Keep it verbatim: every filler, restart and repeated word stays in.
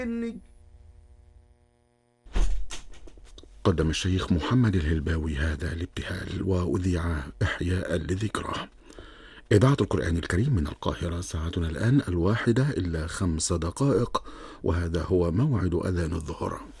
قدم الشيخ محمد الهلباوي هذا الابتهال وأذيع إحياء لذكراه. إذاعة القرآن الكريم من القاهرة، ساعتنا الآن الواحدة إلا خمس دقائق، وهذا هو موعد أذان الظهر.